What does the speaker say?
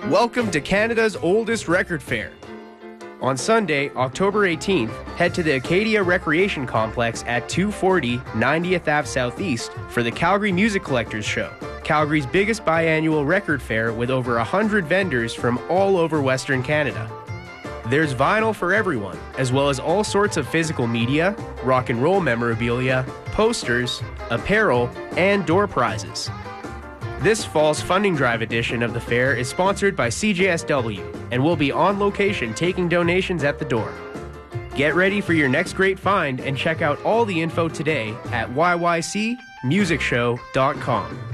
Welcome to Canada's oldest record fair. On Sunday, October 18th, head to the Acadia Recreation Complex at 240 90th Ave Southeast for the Calgary Music Collectors Show, Calgary's biggest biannual record fair with over 100 vendors from all over Western Canada. There's vinyl for everyone, as well as all sorts of physical media, rock and roll memorabilia, posters, apparel, and door prizes. This fall's funding drive edition of the fair is sponsored by CJSW and will be on location taking donations at the door. Get ready for your next great find and check out all the info today at yycmusicshow.com.